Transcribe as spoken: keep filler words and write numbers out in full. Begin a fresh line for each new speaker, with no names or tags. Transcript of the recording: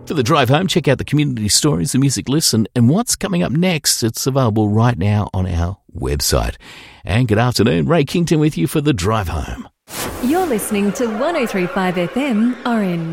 For the drive home, check out the community stories, the music lists, and, and what's coming up next. It's available right now on our website. And good afternoon, Ray Kington with you for the drive home.
You're listening to one oh three point five F M Orange.